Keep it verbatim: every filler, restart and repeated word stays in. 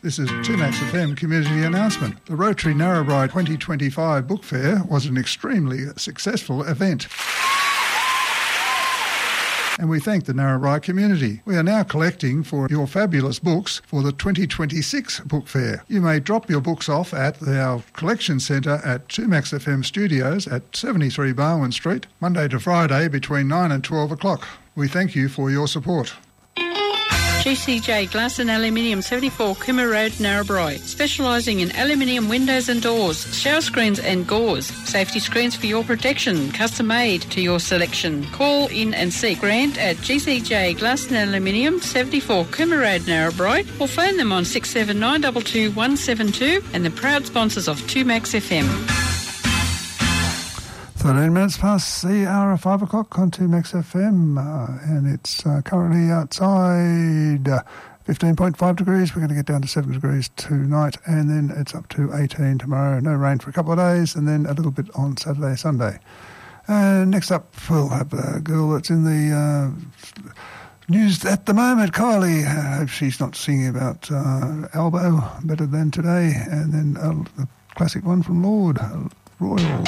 This is two Max F M community announcement. The Rotary Narrabri twenty twenty-five Book Fair was an extremely successful event, and we thank the Narrabri community. We are now collecting for your fabulous books for the twenty twenty-six Book Fair. You may drop your books off at our collection centre at two Max F M Studios at seventy-three Barwon Street, Monday to Friday between nine and twelve o'clock. We thank you for your support. G C J Glass and Aluminium, seventy-four Cooma Road, Narrabri. Specialising in aluminium windows and doors, shower screens and gauze. Safety screens for your protection, custom made to your selection. Call in and see Grant at G C J Glass and Aluminium, seventy-four Cooma Road, Narrabri, or phone them on six seven nine two two one seven two, and the proud sponsors of two Max F M. thirteen minutes past the hour of five o'clock on two Max F M, uh, and it's uh, currently outside uh, fifteen point five degrees. We're going to get down to seven degrees tonight, and then it's up to eighteen tomorrow. No rain for a couple of days, and then a little bit on Saturday, Sunday. Uh, next up, we'll have a girl that's in the uh, news at the moment, Kylie. I hope she's not singing about uh, Elbow, Better Than Today, and then uh, the classic one from Lord, Royal.